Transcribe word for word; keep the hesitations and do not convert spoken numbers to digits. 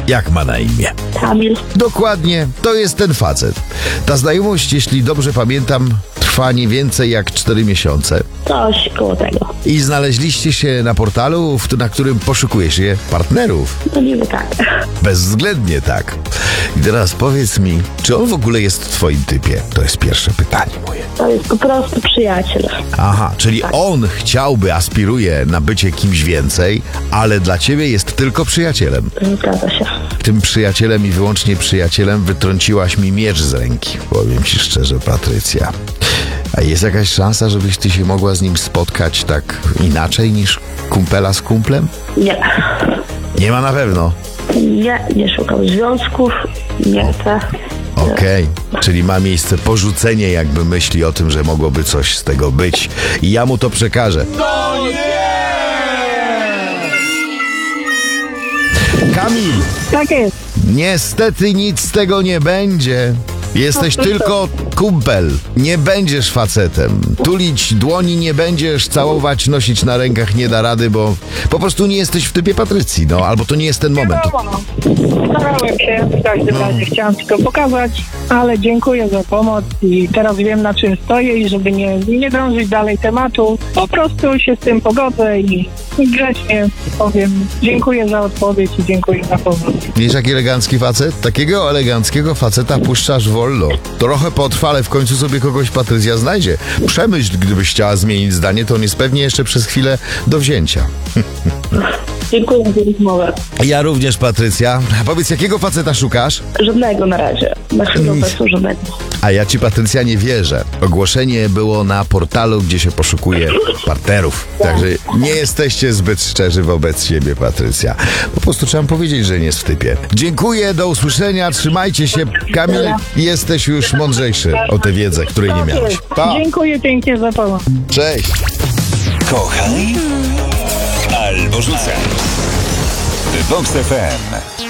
Jak ma na imię? Kamil. Dokładnie, to jest ten facet. Ta znajomość, jeśli dobrze pamiętam, trwa nie więcej jak cztery miesiące. Coś koło tego. I znaleźliście się na portalu, w- na którym poszukuje się partnerów. No niby tak. Bezwzględnie tak. I teraz powiedz mi, czy on w ogóle jest w twoim typie? To jest pierwsze pytanie moje. To jest po prostu przyjaciel. Aha, czyli on chciałby, aspiruje na bycie kimś więcej, ale dla ciebie jest tylko przyjacielem. Zgadza się. Tym przyjacielem i wyłącznie przyjacielem wytrąciłaś mi miecz z ręki. Powiem ci szczerze, Patrycja. A jest jakaś szansa, żebyś ty się mogła z nim spotkać tak inaczej niż kumpela z kumplem? Nie. Nie ma na pewno. Nie, nie szukam związków. Nie chcę. Okej, czyli ma miejsce porzucenie jakby myśli o tym, że mogłoby coś z tego być. I ja mu to przekażę. Kamil, Tak jest. niestety nic z tego nie będzie. Jesteś tylko kumpel. Nie będziesz facetem. Tulić dłoni nie będziesz, całować, nosić na rękach nie da rady, bo po prostu nie jesteś w typie Patrycji, no, albo to nie jest ten moment. Starałem się, w każdym razie chciałem tylko pokazać, ale dziękuję za pomoc i teraz wiem, na czym stoję i żeby nie, nie drążyć dalej tematu, po prostu się z tym pogodzę i, i grzecznie powiem dziękuję za odpowiedź i dziękuję za pomoc. Wiesz, jaki elegancki facet? Takiego eleganckiego faceta puszczasz wolno. Trochę potrwa, ale w końcu sobie kogoś Patrycja znajdzie. Przemyśl, gdybyś chciała zmienić zdanie, to on jest pewnie jeszcze przez chwilę do wzięcia. Dziękuję za rozmowę. Ja również, Patrycja. Powiedz, jakiego faceta szukasz? Żadnego na razie. Na chwilę obecną żadnego. A ja ci, Patrycja, nie wierzę. Ogłoszenie było na portalu, gdzie się poszukuje partnerów. Także nie jesteście zbyt szczerzy wobec siebie, Patrycja. Po prostu trzeba powiedzieć, że nie jest w typie. Dziękuję, do usłyszenia, trzymajcie się. Kamil, jesteś już mądrzejszy o tę wiedzę, której nie miałeś. Pa. Dziękuję pięknie za pomoc. Cześć. Kochaj albo rzucaj. Vox F M.